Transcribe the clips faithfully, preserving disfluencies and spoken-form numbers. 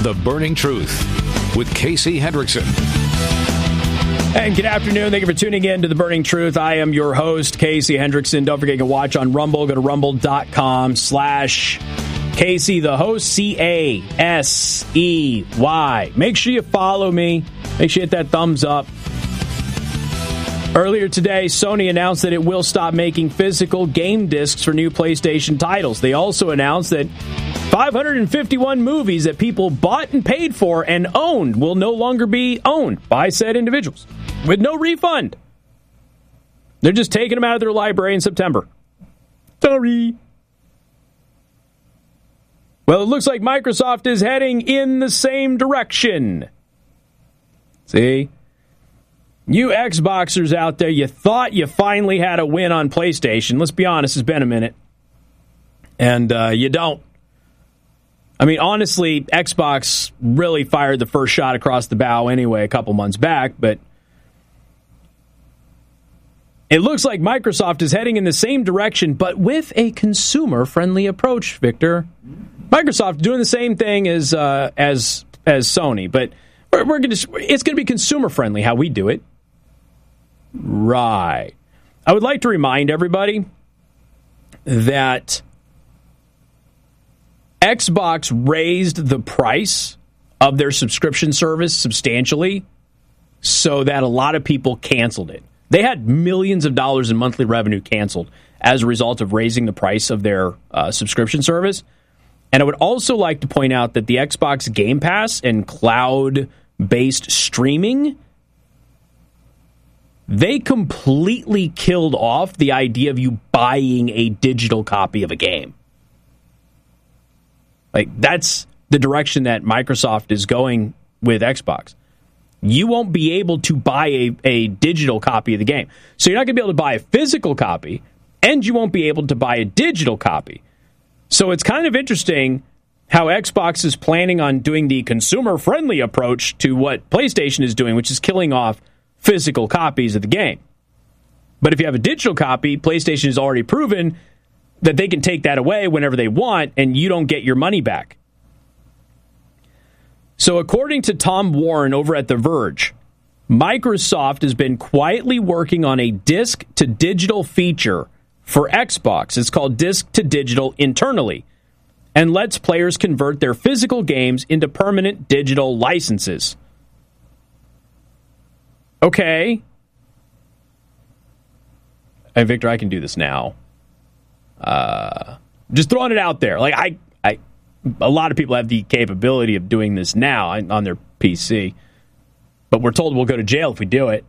The Burning Truth with Casey Hendrickson. And good afternoon. Thank you for tuning in to The Burning Truth. I am your host, Casey Hendrickson. Don't forget you can watch on Rumble. Go to rumble.com slash Casey, the host, C A S E Y. Make sure you follow me. Make sure you hit that thumbs up. Earlier today, Sony announced that it will stop making physical game discs for new PlayStation titles. They also announced that five hundred fifty-one movies that people bought and paid for and owned will no longer be owned by said individuals with no refund. They're just taking them out of their library in September. Sorry. Well, it looks like Microsoft is heading in the same direction. See? You Xboxers out there, you thought you finally had a win on PlayStation. Let's be honest, it's been a minute. And uh, you don't. I mean, honestly, Xbox really fired the first shot across the bow anyway a couple months back, but it looks like Microsoft is heading in the same direction, but with a consumer-friendly approach, Victor. Microsoft doing the same thing as uh, as as Sony, but we're, we're going to it's going to be consumer-friendly how we do it. Right. I would like to remind everybody that Xbox raised the price of their subscription service substantially so that a lot of people canceled it. They had millions of dollars in monthly revenue canceled as a result of raising the price of their uh, subscription service. And I would also like to point out that the Xbox Game Pass and cloud-based streaming, they completely killed off the idea of you buying a digital copy of a game. Like, that's the direction that Microsoft is going with Xbox. You won't be able to buy a, a digital copy of the game. So you're not going to be able to buy a physical copy, and you won't be able to buy a digital copy. So it's kind of interesting how Xbox is planning on doing the consumer-friendly approach to what PlayStation is doing, which is killing off physical copies of the game. But if you have a digital copy, PlayStation has already proven that they can take that away whenever they want, and you don't get your money back. So according to Tom Warren over at The Verge, Microsoft has been quietly working on a disc-to-digital feature for Xbox. It's called disc-to-digital internally, and lets players convert their physical games into permanent digital licenses. Okay. Hey, Victor, I can do this now. Uh, just throwing it out there. Like I, I, a lot of people have the capability of doing this now on their P C, but we're told we'll go to jail if we do it.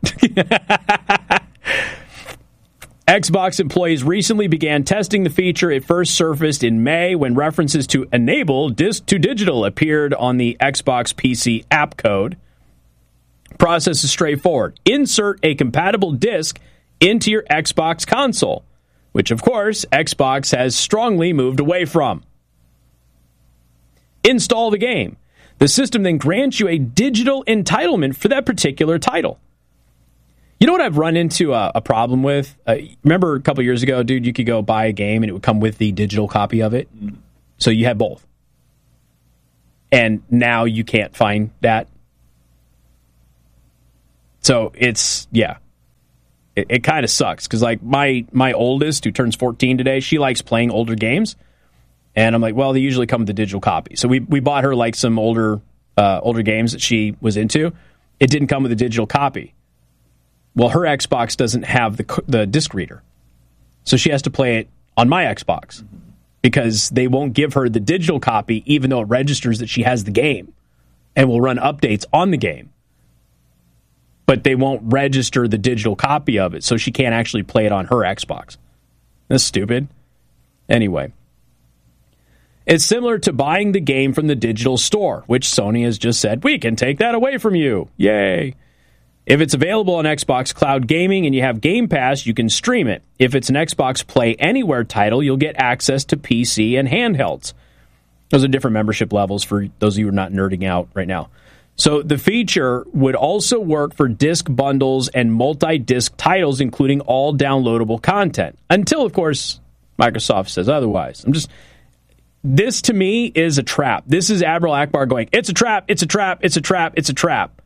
Xbox employees recently began testing the feature. It first surfaced in May when references to enable disc to digital appeared on the Xbox P C app code. Process is straightforward. Insert a compatible disc into your Xbox console, which, of course, Xbox has strongly moved away from. Install the game. The system then grants you a digital entitlement for that particular title. You know what I've run into a, a problem with? Uh, remember a couple years ago, dude, you could go buy a game and it would come with the digital copy of it? So you had both. And now you can't find that. So it's, yeah. It, it kind of sucks because, like, my my oldest, who turns fourteen today, she likes playing older games. And I'm like, well, they usually come with the digital copy. So we, we bought her, like, some older uh, older games that she was into. It didn't come with a digital copy. Well, her Xbox doesn't have the the disc reader. So she has to play it on my Xbox because they won't give her the digital copy even though it registers that she has the game and will run updates on the game. But they won't register the digital copy of it, so she can't actually play it on her Xbox. That's stupid. Anyway. It's similar to buying the game from the digital store, which Sony has just said, we can take that away from you. Yay. If it's available on Xbox Cloud Gaming and you have Game Pass, you can stream it. If it's an Xbox Play Anywhere title, you'll get access to P C and handhelds. Those are different membership levels for those of you who are not nerding out right now. So the feature would also work for disc bundles and multi-disc titles, including all downloadable content. Until, of course, Microsoft says otherwise. I'm just... this to me is a trap. This is Admiral Akbar going, it's a trap, it's a trap, it's a trap, it's a trap.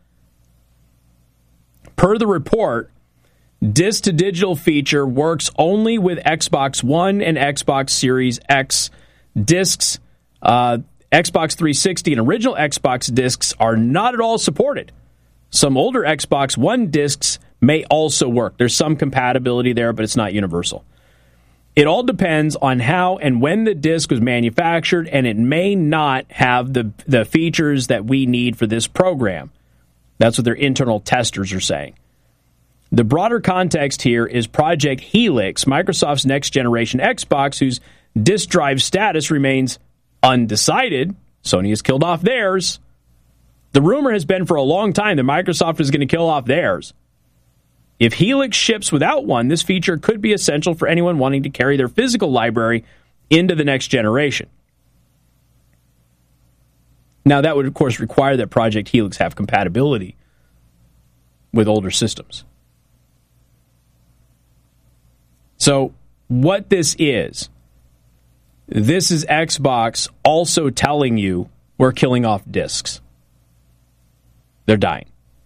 Per the report, disc to digital feature works only with Xbox One and Xbox Series X discs. Uh, Xbox three sixty and original Xbox discs are not at all supported. Some older Xbox One discs may also work. There's some compatibility there, but it's not universal. It all depends on how and when the disc was manufactured, and it may not have the, the features that we need for this program. That's what their internal testers are saying. The broader context here is Project Helix, Microsoft's next-generation Xbox, whose disk drive status remains undecided. Sony has killed off theirs. The rumor has been for a long time that Microsoft is going to kill off theirs. If Helix ships without one, this feature could be essential for anyone wanting to carry their physical library into the next generation. Now, that would, of course, require that Project Helix have compatibility with older systems. So, what this is, this is Xbox also telling you we're killing off discs. They're dying.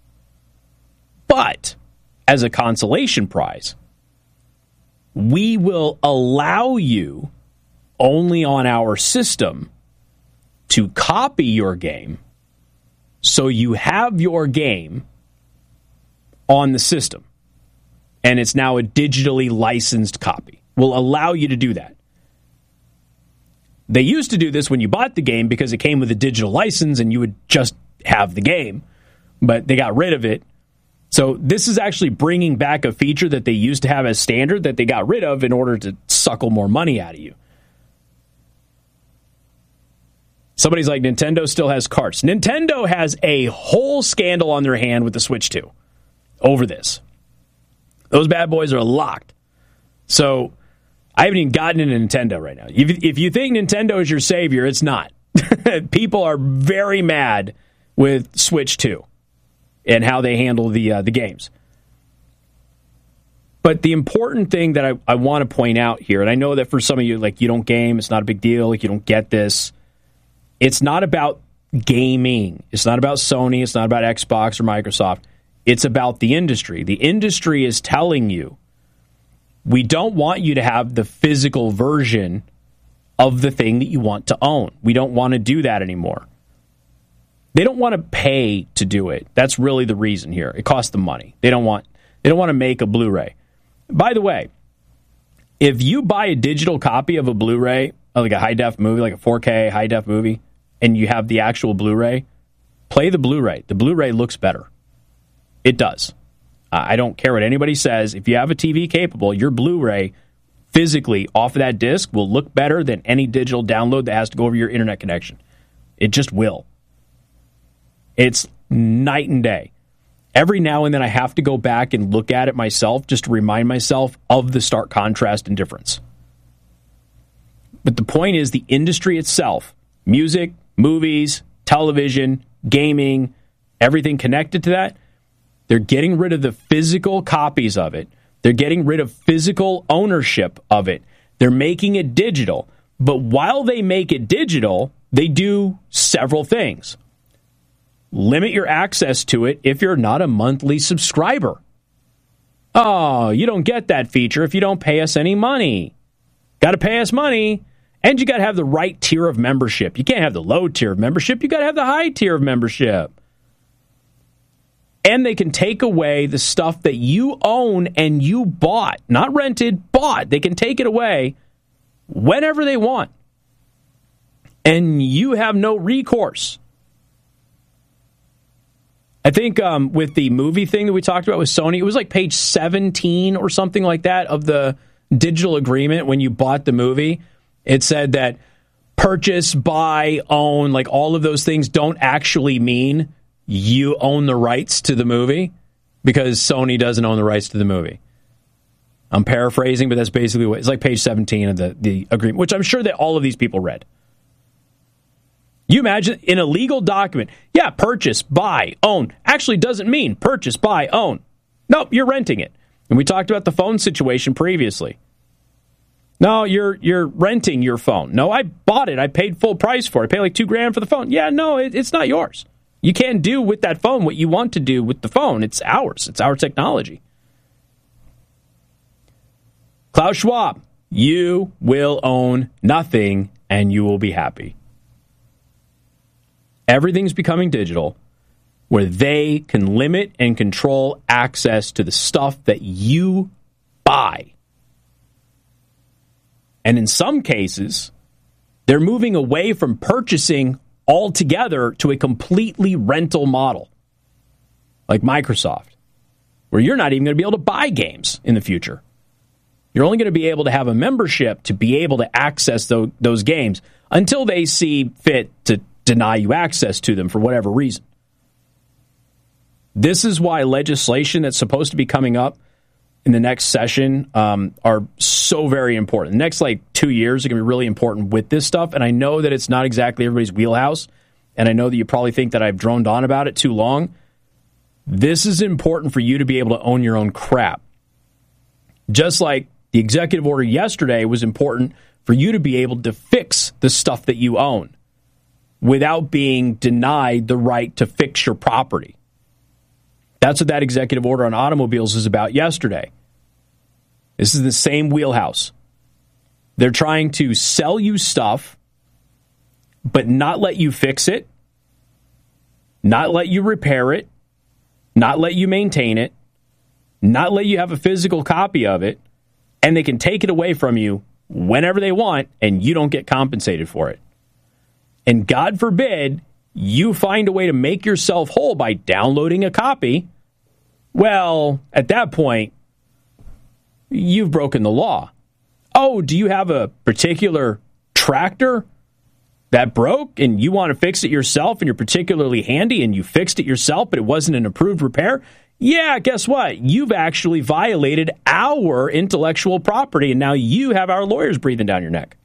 But, as a consolation prize, we will allow you only on our system to copy your game so you have your game on the system. And it's now a digitally licensed copy. We'll allow you to do that. They used to do this when you bought the game because it came with a digital license and you would just have the game. But they got rid of it. So this is actually bringing back a feature that they used to have as standard that they got rid of in order to suckle more money out of you. Somebody's like, Nintendo still has carts. Nintendo has a whole scandal on their hand with the Switch two over this. Those bad boys are locked. So I haven't even gotten into Nintendo right now. If, if you think Nintendo is your savior, it's not. People are very mad with Switch two. And how they handle the uh, the games. But the important thing that I, I want to point out here, and I know that for some of you, like, you don't game, it's not a big deal, like, you don't get this. It's not about gaming. It's not about Sony. It's not about Xbox or Microsoft. It's about the industry. The industry is telling you, we don't want you to have the physical version of the thing that you want to own. We don't want to do that anymore. They don't want to pay to do it. That's really the reason here. It costs them money. They don't want they don't want to make a Blu-ray. By the way, if you buy a digital copy of a Blu-ray, like a high-def movie, like a four K high-def movie, and you have the actual Blu-ray, play the Blu-ray. The Blu-ray looks better. It does. Uh, I don't care what anybody says. If you have a T V capable, your Blu-ray physically off of that disc will look better than any digital download that has to go over your internet connection. It just will. It's night and day. Every now and then I have to go back and look at it myself just to remind myself of the stark contrast and difference. But the point is, the industry itself, music, movies, television, gaming, everything connected to that, they're getting rid of the physical copies of it. They're getting rid of physical ownership of it. They're making it digital. But while they make it digital, they do several things. Limit your access to it if you're not a monthly subscriber. Oh, you don't get that feature if you don't pay us any money. Got to pay us money, and you got to have the right tier of membership. You can't have the low tier of membership. You got to have the high tier of membership. And they can take away the stuff that you own and you bought, not rented, bought. They can take it away whenever they want. And you have no recourse. I think um, with the movie thing that we talked about with Sony, it was like page seventeen or something like that of the digital agreement when you bought the movie. It said that purchase, buy, own, like all of those things don't actually mean you own the rights to the movie because Sony doesn't own the rights to the movie. I'm paraphrasing, but that's basically what it's like. Page seventeen of the, the agreement, which I'm sure that all of these people read. You imagine in a legal document, yeah, purchase, buy, own, actually doesn't mean purchase, buy, own. Nope, you're renting it. And we talked about the phone situation previously. No, you're you're renting your phone. No, I bought it. I paid full price for it. I paid like two grand for the phone. Yeah, no, it, it's not yours. You can't do with that phone what you want to do with the phone. It's ours. It's our technology. Klaus Schwab, you will own nothing and you will be happy. Everything's becoming digital, where they can limit and control access to the stuff that you buy. And in some cases, they're moving away from purchasing altogether to a completely rental model, like Microsoft, where you're not even going to be able to buy games in the future. You're only going to be able to have a membership to be able to access those, those games until they see fit to deny you access to them for whatever reason. This is why legislation that's supposed to be coming up in the next session um, are so very important. The next like two years are going to be really important with this stuff, and I know that it's not exactly everybody's wheelhouse, and I know that you probably think that I've droned on about it too long. This is important for you to be able to own your own crap. Just like the executive order yesterday was important for you to be able to fix the stuff that you own without being denied the right to fix your property. That's what that executive order on automobiles is about yesterday. This is the same wheelhouse. They're trying to sell you stuff, but not let you fix it, not let you repair it, not let you maintain it, not let you have a physical copy of it, and they can take it away from you whenever they want, and you don't get compensated for it. And God forbid you find a way to make yourself whole by downloading a copy. Well, at that point, you've broken the law. Oh, do you have a particular tractor that broke and you want to fix it yourself and you're particularly handy and you fixed it yourself, but it wasn't an approved repair? Yeah, guess what? You've actually violated our intellectual property, and now you have our lawyers breathing down your neck.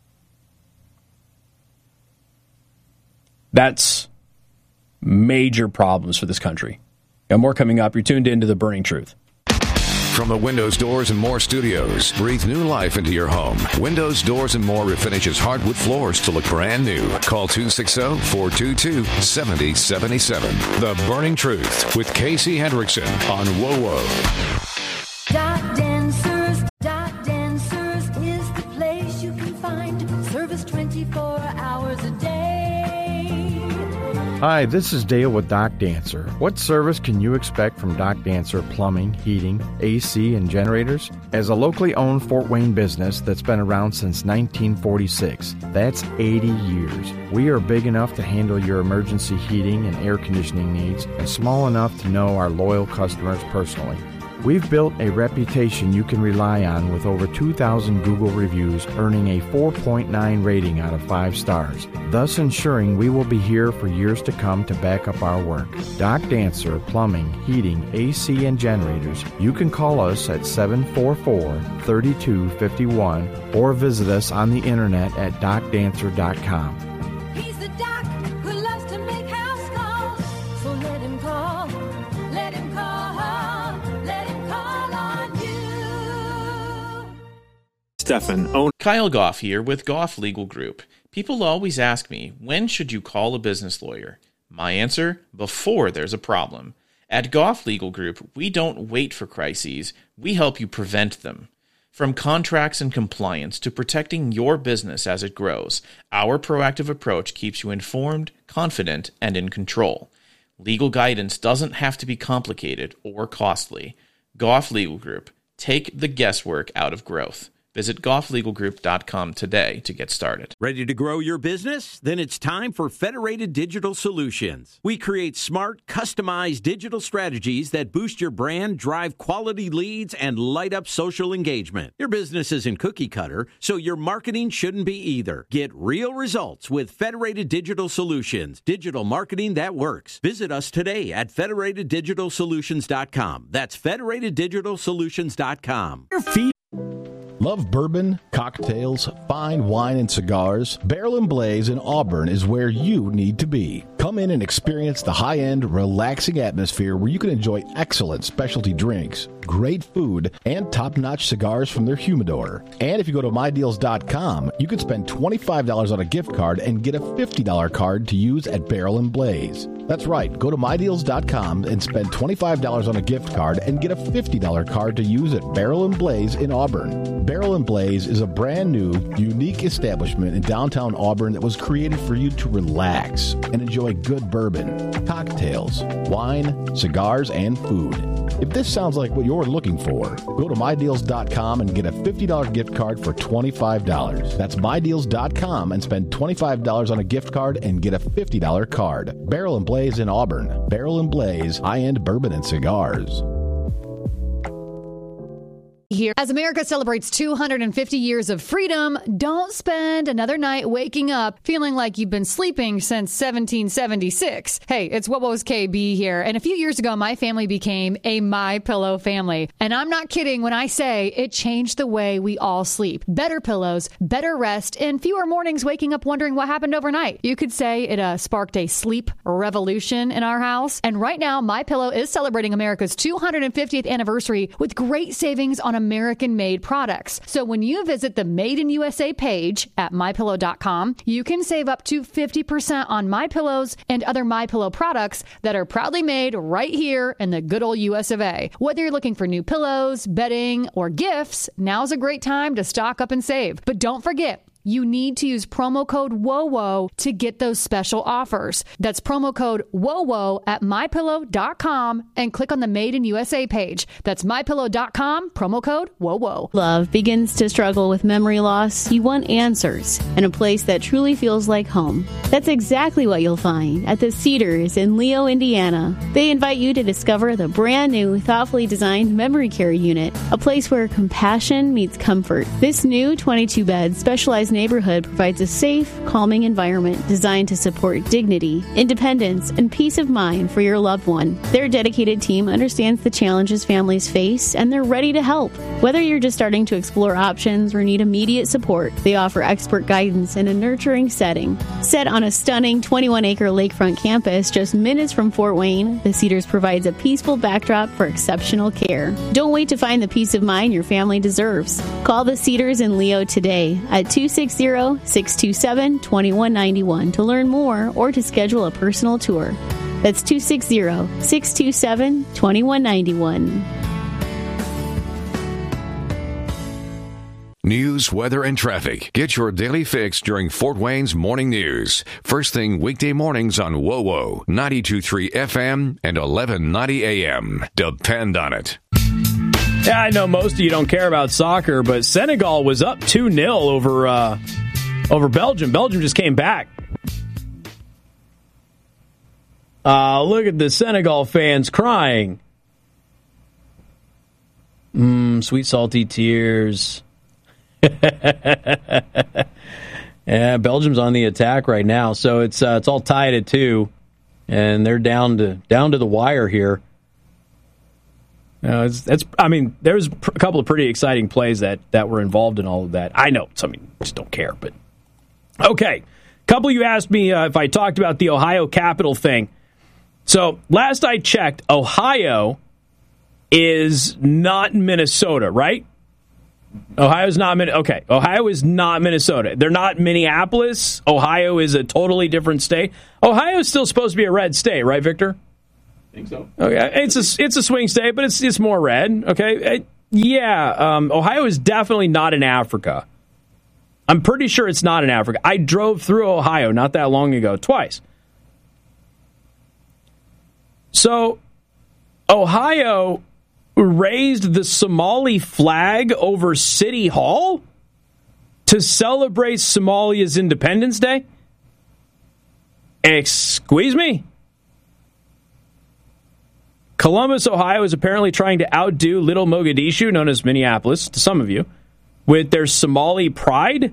That's major problems for this country. Got more coming up. You're tuned into The Burning Truth. From the Windows, Doors, and More studios, breathe new life into your home. Windows, Doors, and More refinishes hardwood floors to look brand new. Call two six zero, four two two, seven zero seven seven. The Burning Truth with Casey Hendrickson on W O W O. Doc Dancers, Doc Dancers is the place you can find service twenty-four hours a day. Hi, this is Dale with Doc Dancer. What service can you expect from Doc Dancer Plumbing, Heating, A C, and Generators? As a locally owned Fort Wayne business that's been around since nineteen forty-six, that's eighty years. We are big enough to handle your emergency heating and air conditioning needs, and small enough to know our loyal customers personally. We've built a reputation you can rely on with over two thousand Google reviews, earning a four point nine rating out of five stars, thus ensuring we will be here for years to come to back up our work. Doc Dancer Plumbing, Heating, A C, and Generators. You can call us at seven four four, three two five one or visit us on the internet at doc dancer dot com. He's the doc who loves to make house calls, so let him call, let him call, let him call on you. Stefan, own Kyle Goff here with Goff Legal Group. People always ask me, when should you call a business lawyer? My answer, before there's a problem. At Goff Legal Group, we don't wait for crises, we help you prevent them. From contracts and compliance to protecting your business as it grows, our proactive approach keeps you informed, confident, and in control. Legal guidance doesn't have to be complicated or costly. Goff Legal Group. Take the guesswork out of growth. Visit goff legal group dot com today to get started. Ready to grow your business? Then it's time for Federated Digital Solutions. We create smart, customized digital strategies that boost your brand, drive quality leads, and light up social engagement. Your business isn't cookie cutter, so your marketing shouldn't be either. Get real results with Federated Digital Solutions. Digital marketing that works. Visit us today at federated digital solutions dot com. That's federated digital solutions dot com. Your feet. Love bourbon, cocktails, fine wine, and cigars? Barrel and Blaze in Auburn is where you need to be. Come in and experience the high-end, relaxing atmosphere where you can enjoy excellent specialty drinks, great food, and top-notch cigars from their humidor. And if you go to my deals dot com, you can spend twenty-five dollars on a gift card and get a fifty dollars card to use at Barrel and Blaze. That's right. Go to my deals dot com and spend twenty-five dollars on a gift card and get a fifty dollars card to use at Barrel and Blaze in Auburn. Barrel and Blaze is a brand new, unique establishment in downtown Auburn that was created for you to relax and enjoy good bourbon, cocktails, wine, cigars, and food. If this sounds like what you're looking for, go to my deals dot com and get a fifty dollars gift card for twenty-five dollars. That's my deals dot com and spend twenty-five dollars on a gift card and get a fifty dollars card. Barrel and Blaze in Auburn. Barrel and Blaze, high-end bourbon and cigars. Here, as America celebrates two hundred fifty years of freedom, don't spend another night waking up feeling like you've been sleeping since seventeen seventy-six. Hey, it's What Was K B here, and a few years ago, my family became a MyPillow family. And I'm not kidding when I say it changed the way we all sleep. Better pillows, better rest, and fewer mornings waking up wondering what happened overnight. You could say it uh, sparked a sleep revolution in our house. And right now, MyPillow is celebrating America's two hundred fiftieth anniversary with great savings on American-made products. So when you visit the Made in U S A page at my pillow dot com, you can save up to fifty percent on MyPillows and other MyPillow products that are proudly made right here in the good old U S of A. Whether you're looking for new pillows, bedding, or gifts, now's a great time to stock up and save. But don't forget, you need to use promo code WOWO to get those special offers. That's promo code WOWO at my pillow dot com and click on the Made in U S A page. That's my pillow dot com, promo code WOWO. Love begins to struggle with memory loss. You want answers and a place that truly feels like home. That's exactly what you'll find at the Cedars in Leo, Indiana. They invite you to discover the brand new, thoughtfully designed memory care unit, a place where compassion meets comfort. This new twenty-two bed specialized neighborhood provides a safe, calming environment designed to support dignity, independence, and peace of mind for your loved one. Their dedicated team understands the challenges families face, and they're ready to help. Whether you're just starting to explore options or need immediate support, they offer expert guidance in a nurturing setting. Set on a stunning twenty-one acre lakefront campus just minutes from Fort Wayne, the Cedars provides a peaceful backdrop for exceptional care. Don't wait to find the peace of mind your family deserves. Call the Cedars in Leo today at two six zero, six two seven, two one nine one to learn more or to schedule a personal tour. That's two six zero, six two seven, two one nine one. News, weather, and traffic. Get your daily fix during Fort Wayne's morning news. First thing weekday mornings on WOWO, ninety-two point three F M and eleven ninety A M. Depend on it. Yeah, I know most of you don't care about soccer, but Senegal was up two nil over uh, over Belgium. Belgium just came back. Uh, look at the Senegal fans crying. Mmm, sweet salty tears. Yeah, Belgium's on the attack right now, so it's uh, it's all tied at two, and they're down to down to the wire here. You know, it's, it's, I mean, there's a couple of pretty exciting plays that, that were involved in all of that. I know some of you just don't care, but okay. A couple of you asked me uh, if I talked about the Ohio Capitol thing. So last I checked, Ohio is not Minnesota, right? Ohio's not Min- okay. Ohio is not Minnesota. They're not Minneapolis. Ohio is a totally different state. Ohio is still supposed to be a red state, right, Victor? I think so. Okay, it's a it's a swing state, but it's it's more red. Okay, it, yeah. Um, Ohio is definitely not in Africa. I'm pretty sure it's not in Africa. I drove through Ohio not that long ago, twice. So, Ohio raised the Somali flag over City Hall to celebrate Somalia's Independence Day? Excuse me? Columbus, Ohio is apparently trying to outdo Little Mogadishu, known as Minneapolis, to some of you, with their Somali pride.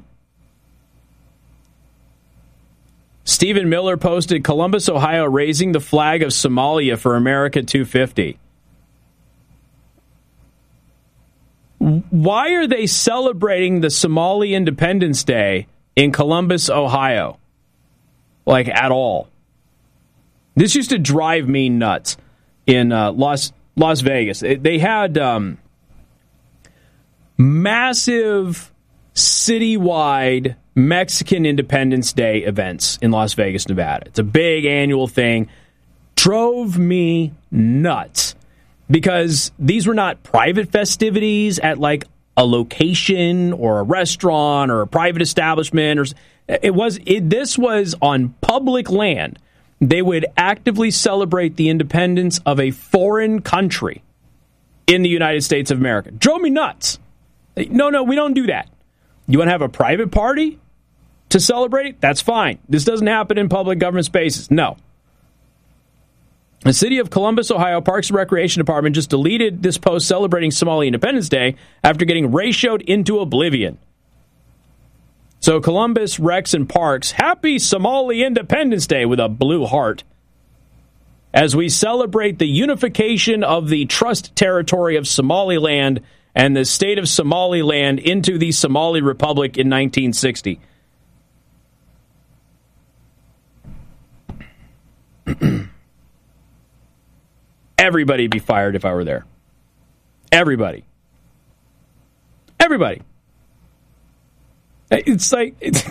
Stephen Miller posted, Columbus, Ohio raising the flag of Somalia for America two fifty. Why are they celebrating the Somali Independence Day in Columbus, Ohio? Like, at all? This used to drive me nuts. In uh, Los Las Vegas. They had um, massive citywide Mexican Independence Day events in Las Vegas, Nevada. It's a big annual thing. Drove me nuts because these were not private festivities at like a location or a restaurant or a private establishment. Or it was it, this was on public land. They would actively celebrate the independence of a foreign country in the United States of America. Drove me nuts. No, no, we don't do that. You want to have a private party to celebrate it? That's fine. This doesn't happen in public government spaces. No. The City of Columbus, Ohio Parks and Recreation Department just deleted this post celebrating Somali Independence Day after getting ratioed into oblivion. So Columbus, Recs, and Parks, happy Somali Independence Day with a blue heart as we celebrate the unification of the trust territory of Somaliland and the state of Somaliland into the Somali Republic in nineteen sixty. Everybody'd be fired if I were there. Everybody. Everybody. It's like... It's...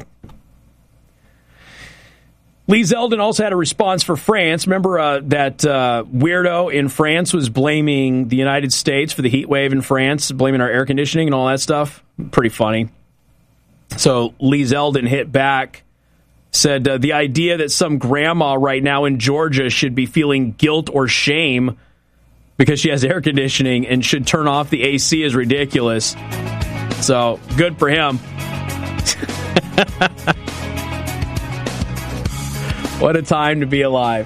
Lee Zeldin also had a response for France. Remember uh, that uh, weirdo in France was blaming the United States for the heat wave in France, blaming our air conditioning and all that stuff? Pretty funny. So Lee Zeldin hit back, said uh, the idea that some grandma right now in Georgia should be feeling guilt or shame because she has air conditioning and should turn off the A C is ridiculous. So good for him. What a time to be alive.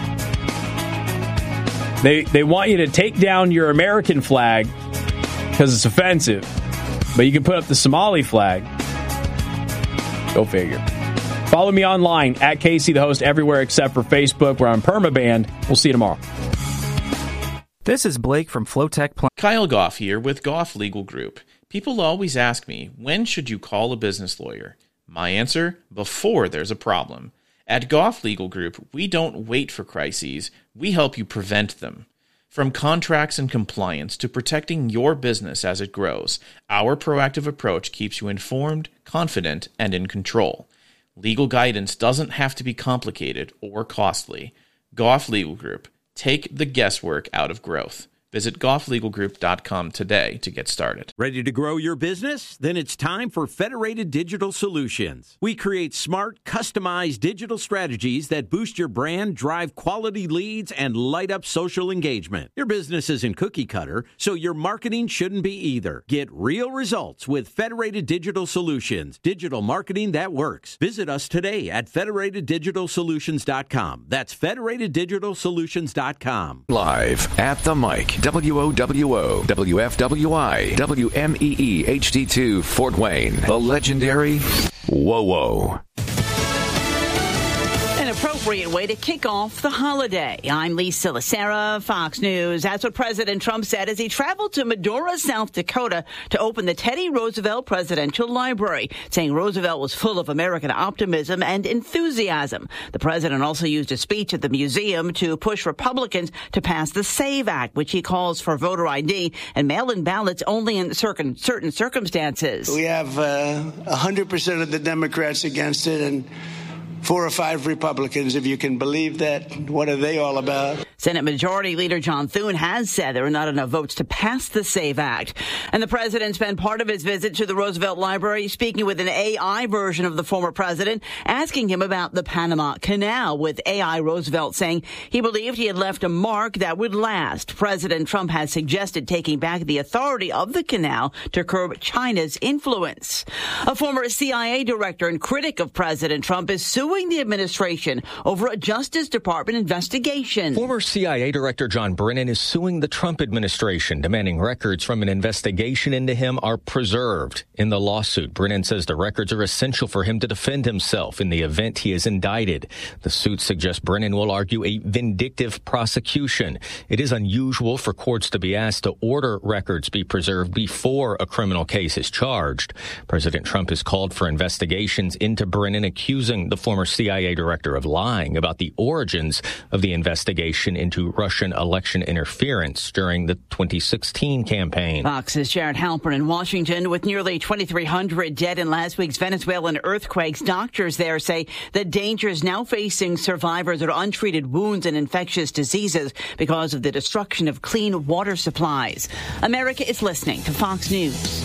They they want you to take down your American flag because it's offensive, but you can put up the Somali flag. Go figure. Follow me online at Casey the Host everywhere except for Facebook. We're on Permaband. We'll see you tomorrow. This is Blake from Flowtech Plan. Kyle Goff here with Goff Legal Group. People always ask me, when should you call a business lawyer? My answer, before there's a problem. At Goff Legal Group, we don't wait for crises, we help you prevent them. From contracts and compliance to protecting your business as it grows, our proactive approach keeps you informed, confident, and in control. Legal guidance doesn't have to be complicated or costly. Goff Legal Group. Take the guesswork out of growth. Visit goff legal group dot com today to get started. Ready to grow your business? Then it's time for Federated Digital Solutions. We create smart, customized digital strategies that boost your brand, drive quality leads, and light up social engagement. Your business isn't cookie cutter, so your marketing shouldn't be either. Get real results with Federated Digital Solutions, digital marketing that works. Visit us today at federated digital solutions dot com. That's federated digital solutions dot com. Live at the mic. W O W O, W F W I, W M E E H D two, Fort Wayne. The legendary Whoa Whoa. An appropriate way to kick off the holiday. I'm Lisa Lacera, Fox News. That's what President Trump said as he traveled to Medora, South Dakota to open the Teddy Roosevelt Presidential Library, saying Roosevelt was full of American optimism and enthusiasm. The president also used a speech at the museum to push Republicans to pass the SAVE Act, which he calls for voter I D and mail-in ballots only in certain, certain circumstances. We have uh, one hundred percent of the Democrats against it and four or five Republicans, if you can believe that. What are they all about? Senate Majority Leader John Thune has said there are not enough votes to pass the SAVE Act. And the president spent part of his visit to the Roosevelt Library speaking with an A I version of the former president, asking him about the Panama Canal, with A I Roosevelt saying he believed he had left a mark that would last. President Trump has suggested taking back the authority of the canal to curb China's influence. A former C I A director and critic of President Trump is suing the administration over a Justice Department investigation. Former C I A Director John Brennan is suing the Trump administration, demanding records from an investigation into him are preserved. In the lawsuit, Brennan says the records are essential for him to defend himself in the event he is indicted. The suit suggests Brennan will argue a vindictive prosecution. It is unusual for courts to be asked to order records be preserved before a criminal case is charged. President Trump has called for investigations into Brennan, accusing the former C I A director of lying about the origins of the investigation into Russian election interference during the twenty sixteen campaign. Fox's Jared Halpern in Washington. With nearly twenty-three hundred dead in last week's Venezuelan earthquakes, doctors there say the dangers now facing survivors are untreated wounds and infectious diseases because of the destruction of clean water supplies. America is listening to Fox News.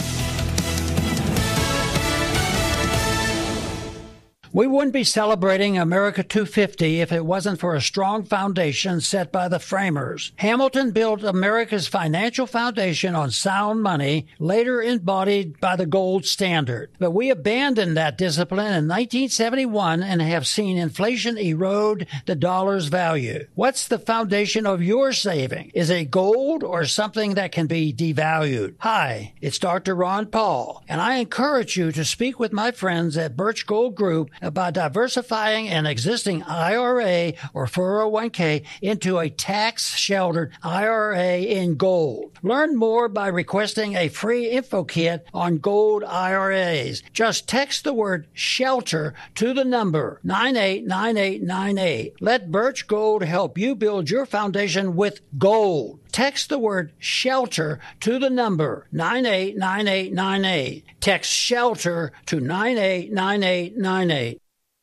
We wouldn't be celebrating America two fifty if it wasn't for a strong foundation set by the framers. Hamilton built America's financial foundation on sound money, later embodied by the gold standard. But we abandoned that discipline in nineteen seventy-one and have seen inflation erode the dollar's value. What's the foundation of your saving? Is it gold or something that can be devalued? Hi, it's Doctor Ron Paul, and I encourage you to speak with my friends at Birch Gold Group about diversifying an existing I R A or four oh one k into a tax-sheltered I R A in gold. Learn more by requesting a free info kit on gold I R As. Just text the word SHELTER to the number nine eight nine eight nine eight. Let Birch Gold help you build your foundation with gold. Text the word SHELTER to the number nine eight nine eight nine eight. Text SHELTER to nine eight nine eight nine eight.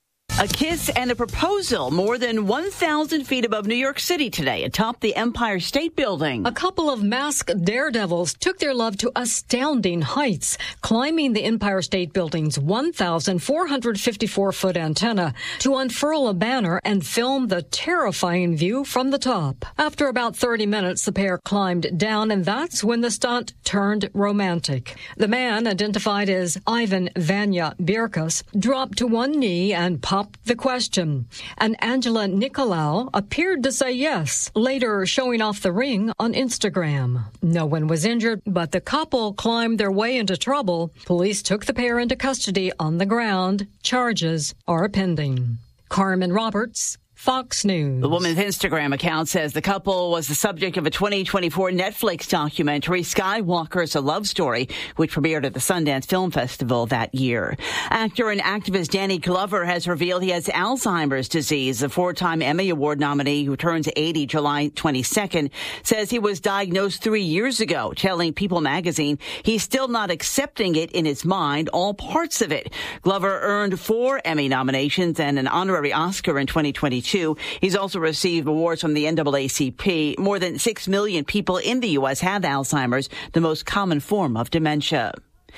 A kiss and a proposal more than one thousand feet above New York City today atop the Empire State Building. A couple of masked daredevils took their love to astounding heights, climbing the Empire State Building's one thousand four hundred fifty-four foot antenna to unfurl a banner and film the terrifying view from the top. After about thirty minutes, the pair climbed down, and that's when the stunt turned romantic. The man, identified as Ivan Vanya Birkas, dropped to one knee and popped the question, and Angela Nicolau appeared to say yes, later showing off the ring on Instagram. No one was injured, but the couple climbed their way into trouble. Police took the pair into custody on the ground. Charges are pending. Carmen Roberts, Fox News. The woman's Instagram account says the couple was the subject of a twenty twenty-four Netflix documentary, Skywalker's A Love Story, which premiered at the Sundance Film Festival that year. Actor and activist Danny Glover has revealed he has Alzheimer's disease. The four-time Emmy Award nominee, who turns eighty July twenty-second, says he was diagnosed three years ago, telling People magazine he's still not accepting it in his mind, all parts of it. Glover earned four Emmy nominations and an honorary Oscar in twenty twenty-two. He's also received awards from the N double A C P. More than six million people in the U S have Alzheimer's, the most common form of dementia.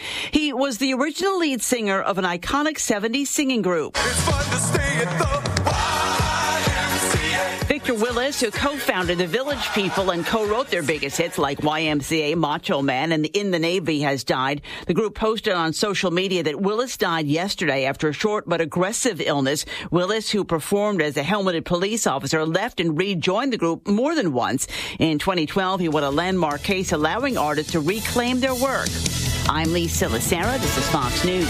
He was the original lead singer of an iconic seventies singing group. It's fun to stay at the Victor Willis, who co-founded the Village People and co-wrote their biggest hits like Y M C A, Macho Man, and In the Navy, has died. The group posted on social media that Willis died yesterday after a short but aggressive illness. Willis, who performed as a helmeted police officer, left and rejoined the group more than once. In twenty twelve, he won a landmark case allowing artists to reclaim their work. I'm Lisa Lacera. This is Fox News.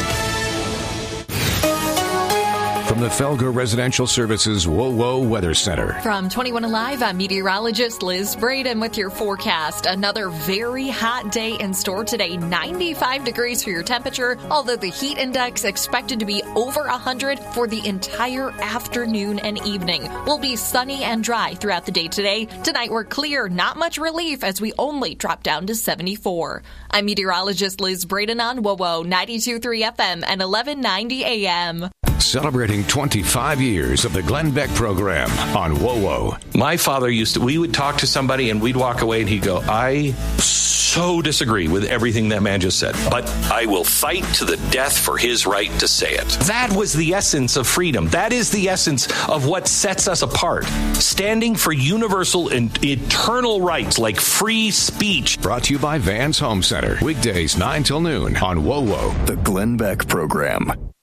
From the Felger Residential Services WoWo Weather Center. From twenty-one Alive, I'm meteorologist Liz Braden with your forecast. Another very hot day in store today. ninety-five degrees for your temperature, although the heat index expected to be over one hundred for the entire afternoon and evening. We'll be sunny and dry throughout the day today. Tonight we're clear, not much relief as we only drop down to seventy-four. I'm meteorologist Liz Braden on WoWo ninety-two point three F M and eleven ninety A M. Celebrating twenty-five years of the Glenn Beck program on WoWo. My father used to, we would talk to somebody and we'd walk away and he'd go, I so disagree with everything that man just said, but I will fight to the death for his right to say it. That was the essence of freedom. That is the essence of what sets us apart. Standing for universal and eternal rights like free speech. Brought to you by Vans Home Center. Weekdays nine till noon on WoWo. The Glenn Beck program.